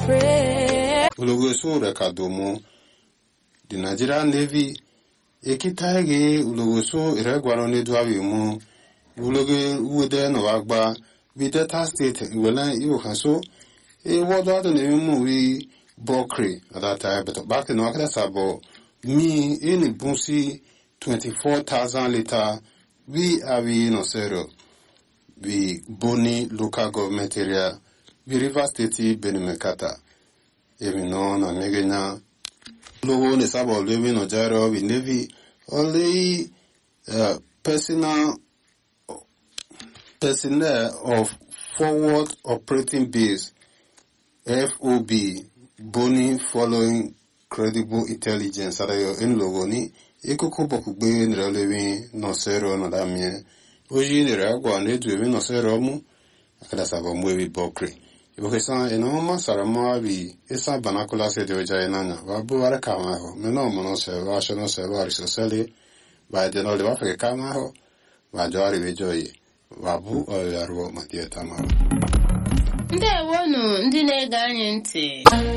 pray. Ulogo so rekadomo. The Nigerian Navy ekitaige ulogo so iregwaro ne dwawi mu. Ulogo ude no agba bi Delta State iwela iwo kaso what do you mean we Bokri at that time? But back in Wakata Sabo, me in Bunsi 24,000 liter. We are no zero. We Boni local government area. We River State Benimekata. Even on a Megana. Lowo ne Sabo living no Jaro. We Navy only personnel of forward operating base. FOB Boni following credible intelligence adayo en logoni ekuko bokugbe nrelewi no sero no damie oji ni ragwa ne duwe no sero mu akada sabo mwewi bokri ibokesa enoma sarama bi esa banakula se de oja enanya babu wara kama ho meno mono se wa shono se wa risosele ba de no le wa fe kama ho ba jari wejoyi babu o yarwo matieta ma Ndewonu ndị na-ege anyị ntị